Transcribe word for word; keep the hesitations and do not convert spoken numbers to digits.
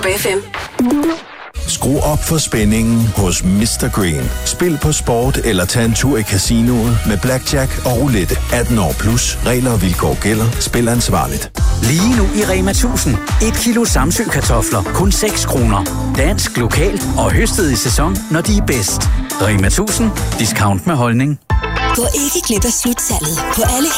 F M. Skru op for spændingen hos mister Green. Spil på sport eller tag en tur i casinoet med blackjack og roulette. atten år plus. Regler og vilkår gælder. Spil ansvarligt. Lige nu i Rema tusind. Et kilo Samsø kartofler. Kun seks kroner. Dansk, lokalt og høstet i sæson, når de er bedst. Rema tusind. Discount med holdning. Gå ikke glip af slutsalget på alle